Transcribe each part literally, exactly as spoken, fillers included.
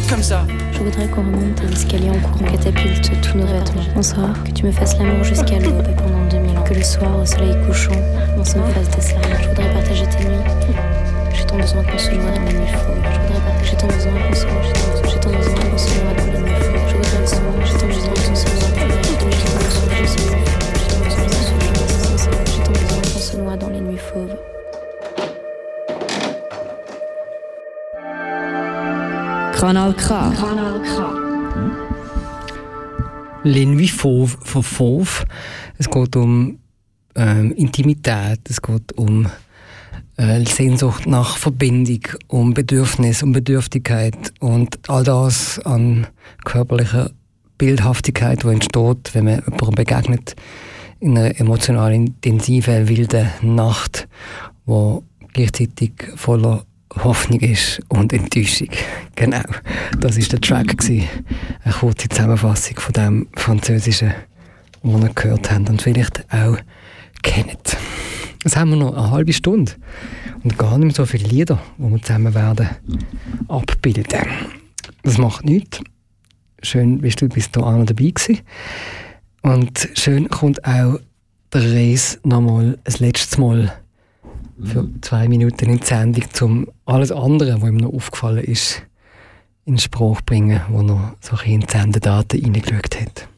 comme ça. Je voudrais qu'on remonte à l'escalier en courant, catapulte tous nos vêtements. Bonsoir, que tu me fasses l'amour jusqu'à l'aube pendant deux mille ans. Que le soir, au soleil couchant, on se me fasse des serments. Je voudrais partager tes nuits. J'ai tant besoin qu'on se noie dans les nuits fauves. Je voudrais partager, j'ai tant besoin qu'on se noie. J'ai tant besoin qu'on se noie dans les nuits fauves. Je voudrais le soir, j'ai tant besoin qu'on se noie. J'ai tant besoin qu'on se noie dans les nuits fauves. Kanal K. Kanal K. Les Nuits Fauves von Fauve. Es geht um ähm, Intimität, es geht um äh, Sehnsucht nach Verbindung, um Bedürfnis, um Bedürftigkeit und all das an körperlicher Bildhaftigkeit, die entsteht, wenn man jemandem begegnet in einer emotional intensiven, wilden Nacht, die gleichzeitig voller Hoffnung ist und Enttäuschung. Genau, das war der Track gewesen. Eine kurze Zusammenfassung von dem Französischen, was wir gehört haben und vielleicht auch kennt. Jetzt haben wir noch eine halbe Stunde und gar nicht mehr so viele Lieder, die wir zusammen werden abbilden. Das macht nichts. Schön bist du bis dahin dabei gewesen. Und schön kommt auch der Reis nochmal das letzte Mal für zwei Minuten in die Sendung, um alles andere, was ihm noch aufgefallen ist, in den Spruch bringen, wo noch so ein in die Sendedaten reingeschaut hat.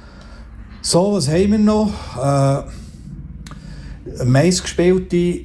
So, was haben wir noch? Äh, meistgespielte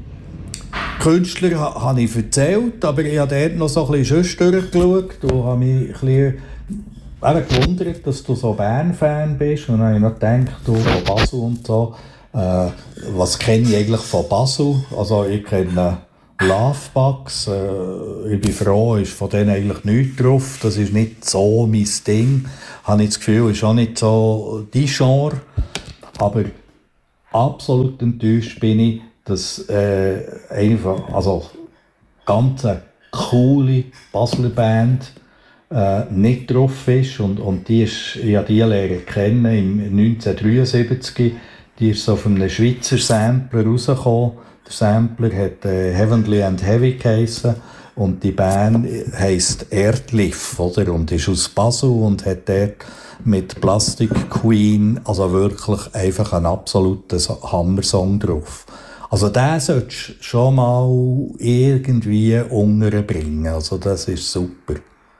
Künstler ha, habe ich erzählt, aber ich habe dort noch so ein bisschen durchgeschaut und habe mich ein bisschen gewundert, dass du so Bern-Fan bist. Und dann habe ich noch gedacht, du von Basel und so. Äh, was kenne ich eigentlich von Basel? Also ich kenne Lovebugs. Äh, ich bin froh, ist von denen eigentlich nichts drauf. Das ist nicht so mein Ding. Habe ich das Gefühl, ist auch nicht so die Genre. Aber absolut enttäuscht bin ich, dass äh, einfach, also ganz eine coole Basler Band äh, nicht drauf ist. Und, und die ist, ich habe die lernen kennen im neunzehnhundertdreiundsiebzig. Die ist so auf einem Schweizer Sampler rausgekommen. Der Sampler hat äh, Heavenly and Heavy geheissen. Und die Band heisst Erdliff, oder? Und ist aus Basel und hat dort mit Plastic Queen, also wirklich einfach einen absoluten Hammersong drauf. Also den solltest du schon mal irgendwie unterbringen. Also das ist super.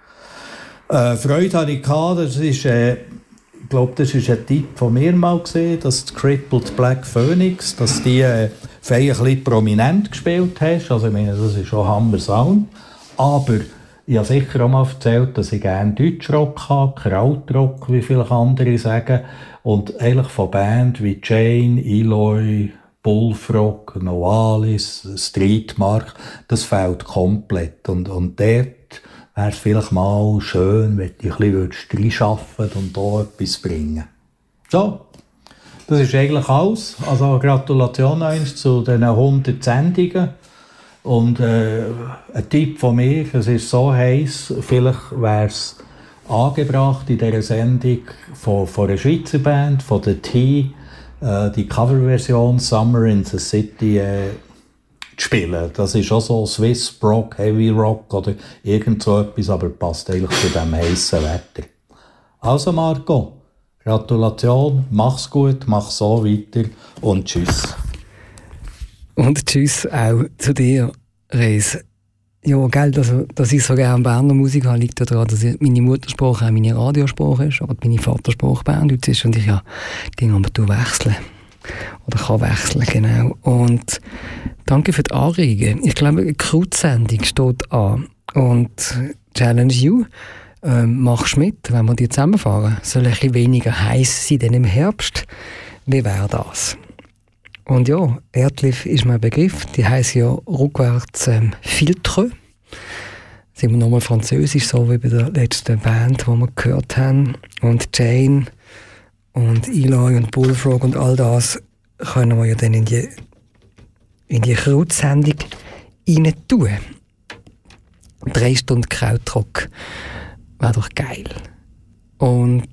Äh, Freude hatte ich gehabt, das ist, äh, ich glaube, das war ein Tipp von mir mal gesehen, dass die Crippled Black Phoenix, dass die äh, ein bisschen prominent gespielt hast. Also ich meine, das ist schon Hammer Sound. Aber ich habe sicher auch mal erzählt, dass ich gerne Deutschrock habe, Krautrock, wie viele andere sagen. Und eigentlich von Bands wie Jane, Eloy, Bullfrog, Novalis, Streetmark, das fehlt komplett. Und, und dort wäre es vielleicht mal schön, wenn du ein bisschen reinschaffen und hier etwas bringen. So, das ist eigentlich alles. Also Gratulation zu diesen hundert Sendungen. Und äh, ein Tipp von mir, es ist so heiß, vielleicht wäre es angebracht in dieser Sendung von, von einer Schweizer Band, von der T, äh, die Coverversion «Summer in the City» äh, zu spielen. Das ist auch so Swiss Rock, Heavy Rock oder irgend so etwas, aber passt eigentlich zu diesem heißen Wetter. Also Marco, Gratulation, mach's gut, mach so weiter und tschüss. Und tschüss auch zu dir, Reis. Ja, gell, dass, dass ich so gerne Berner Musik habe, liegt daran, dass meine Muttersprache auch meine Radiosprache ist, aber meine Vatersprache Berndeutsch ist und ich ja die aber wechseln. Oder kann wechseln, genau. Und danke für die Anregungen. Ich glaube, eine Krautsendung steht an. Und Challenge You, ähm, machst mit, wenn wir die zusammenfahren. Soll ein bisschen weniger heiß sein denn im Herbst? Wie wäre das? Und ja, Erdliff ist mein Begriff. Die heisst ja rückwärts ähm, Filtre. Sind wir nochmal französisch, so wie bei der letzten Band, die wir gehört haben. Und Jane und Eloy und Bullfrog und all das können wir ja dann in die, in die Krautsendung rein tun. Drei Stunden Krautrock wäre doch geil. Und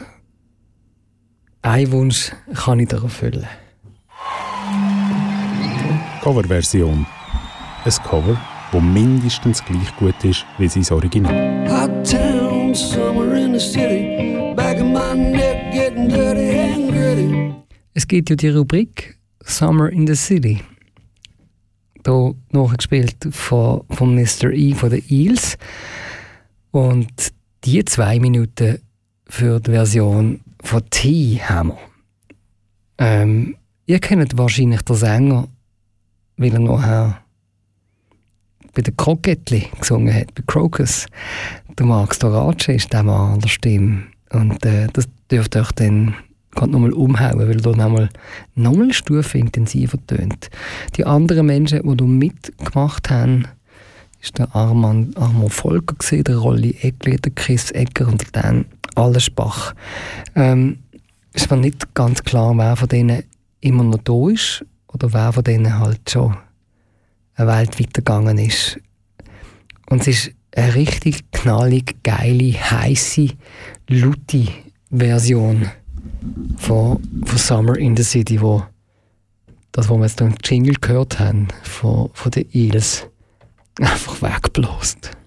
einen Wunsch kann ich dir erfüllen. Coverversion. Ein Cover das mindestens gleich gut ist wie sein Original. Hot town, summer in the city, back of my neck getting dirty and gritty. Es gibt ja die Rubrik Summer in the City. Hier nachgespielt von, von Mister E von den Eels. Und die zwei Minuten für die Version von T haben wir. Ähm, ihr kennt wahrscheinlich den Sänger, weil er nachher bei den Krokettli gesungen hat, bei Crocus. Der Max Dorace ist der Mann an der Stimme. Und äh, das dürfte euch dann gerade nochmal umhauen, weil er nochmal nochmal eine Stufe intensiver tönt. Die anderen Menschen, die da mitgemacht haben, ist der Armand, Armand Volker gewesen, der Rolli Eckli, der Chris Egger und der Dan Allensbach. Ähm, es war nicht ganz klar, wer von denen immer noch da ist oder wer von denen halt schon eine Welt weitergegangen ist. Und es ist eine richtig knallig, geile, heisse, laute Version von, von Summer in the City, wo das, was wir jetzt im Jingle gehört haben, von, von den Eels, einfach wegbläst.